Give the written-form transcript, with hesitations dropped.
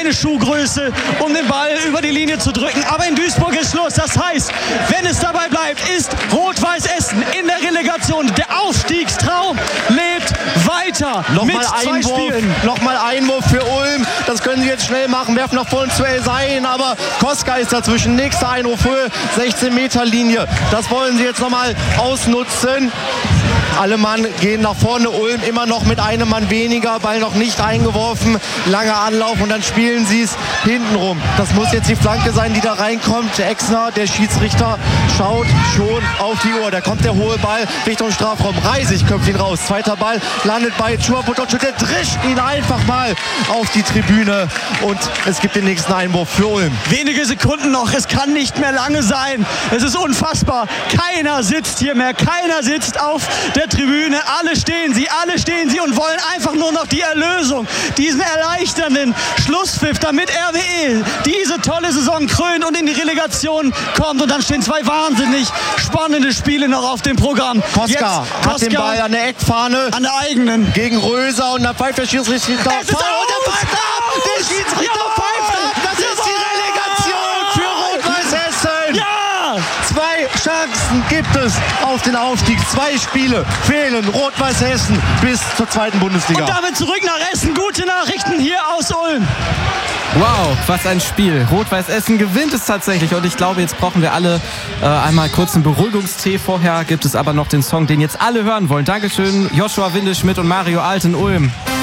keine Schuhgröße, um den Ball über die Linie zu drücken. Aber in Duisburg ist Schluss. Das heißt, wenn es dabei bleibt, ist Rot-Weiß Essen in der Relegation. Der Aufstiegstraum lebt weiter mit 2 Spielen. Nochmal Einwurf für Ulm. Das können sie jetzt schnell machen. Werfen nach vorne zu El Sain, aber Koska ist dazwischen. Nächster Einwurf, Höhe 16-Meter-Linie. Das wollen sie jetzt nochmal ausnutzen. Alle Mann gehen nach vorne. Ulm immer noch mit einem Mann weniger. Ball noch nicht eingeworfen. Langer Anlauf und dann spielen sie es hintenrum. Das muss jetzt die Flanke sein, die da reinkommt. Exner, der Schiedsrichter, schaut schon auf die Uhr. Da kommt der hohe Ball Richtung Strafraum. Reisig köpft ihn raus. Zweiter Ball landet bei Chuapotocho. Der drischt ihn einfach mal auf die Tribüne. Und es gibt den nächsten Einwurf für Ulm. Wenige Sekunden noch. Es kann nicht mehr lange sein. Es ist unfassbar. Keiner sitzt hier mehr. Keiner sitzt auf der Tribüne. Alle stehen sie und wollen einfach nur noch die Erlösung, diesen erleichternden Schlusspfiff, damit RWE diese tolle Saison krönt und in die Relegation kommt. Und dann stehen 2 wahnsinnig spannende Spiele noch auf dem Programm. Koska hat den Ball an der Eckfahne. An der eigenen. Gegen Röser und dann pfeift der Schiedsrichter. Es ist aus! Der pfeift ab! Der Schiedsrichter pfeift ab! Das ist die Relegation für Rot-Weiß Essen! Ja! 2 Chancen gibt es auf den Aufstieg. 2 Spiele fehlen Rot-Weiß Essen bis zur 2. Bundesliga. Und damit zurück nach Essen. Gute Nachrichten hier aus Ulm. Wow, was ein Spiel. Rot-Weiß Essen gewinnt es tatsächlich und ich glaube, jetzt brauchen wir alle einmal kurz einen Beruhigungstee. Vorher gibt es aber noch den Song, den jetzt alle hören wollen. Dankeschön, Joshua Windeschmidt und Mario Alt in Ulm.